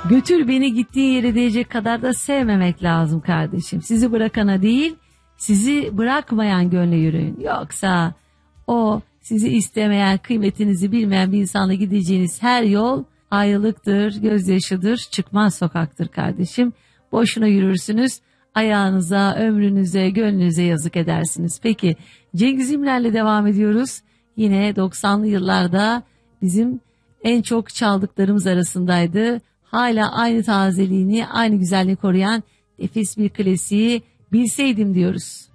Götür beni gittiğin yere diyecek kadar da sevmemek lazım kardeşim. Sizi bırakana değil, sizi bırakmayan gönle yürüyün. Yoksa o sizi istemeyen, kıymetinizi bilmeyen bir insanla gideceğiniz her yol ayrılıktır, gözyaşıdır, çıkmaz sokaktır kardeşim. Boşuna yürürsünüz, ayağınıza, ömrünüze, gönlünüze yazık edersiniz. Peki Cengiz İmren'le devam ediyoruz. Yine 90'lı yıllarda bizim en çok çaldıklarımız arasındaydı. Hala aynı tazeliğini, aynı güzelliğini koruyan nefis bir klasiği Bilseydim diyoruz.